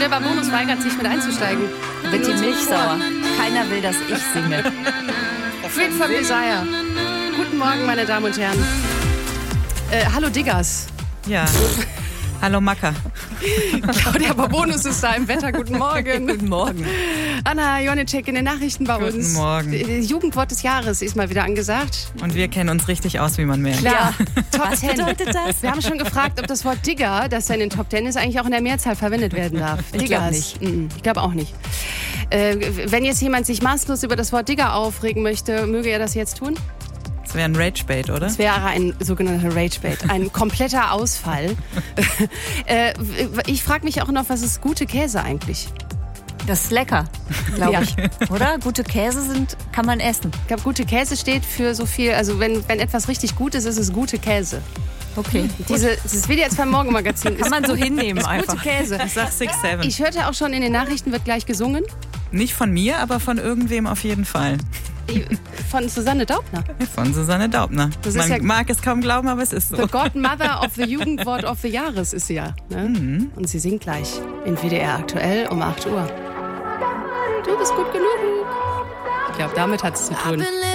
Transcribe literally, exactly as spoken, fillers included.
der Babonus weigert sich mit einzusteigen. Wird die Milch sauer. Keiner will, dass ich singe. Freak from Desire. Guten Morgen, meine Damen und Herren. Äh, hallo Diggers. Ja. Hallo Macker. Claudia Babonus ist da im Wetter. Guten Morgen. Guten Morgen. Anna Jonicek in den Nachrichten bei Guten uns. Morgen. Jugendwort des Jahres ist mal wieder angesagt. Und wir kennen uns richtig aus, wie man merkt. Klar, Top Was Ten. bedeutet das? Wir haben schon gefragt, ob das Wort Digger, das ja in den Top Ten ist, eigentlich auch in der Mehrzahl verwendet werden darf. Ich glaub nicht. Mm, Ich glaube auch nicht. Äh, wenn jetzt jemand sich maßlos über das Wort Digger aufregen möchte, möge er das jetzt tun? Das wäre ein Rage-Bait, oder? Das wäre ein sogenannter Rage-Bait, ein kompletter Ausfall. äh, ich frage mich auch noch, was ist gute Käse eigentlich? Das ist lecker, glaube Ja. ich. Oder? Gute Käse sind, kann man essen. Ich glaube, gute Käse steht für so viel, also wenn, wenn etwas richtig gut ist, ist es gute Käse. Okay. Diese, dieses wird jetzt beim Morgenmagazin. Kann man so hinnehmen ist einfach. gute Käse. Ich sag six seven. Ich hörte auch schon, in den Nachrichten wird gleich gesungen. Nicht von mir, aber von irgendwem auf jeden Fall. Von Susanne Daubner. Von Susanne Daubner. Das ist Man ja- mag es kaum glauben, aber es ist so. The Godmother of the Jugendwort of the Jahres ist sie ja. Ne? Mhm. Und sie singt gleich in W D R aktuell um acht Uhr. Du bist gut genug. Ich glaube, damit hat es zu tun.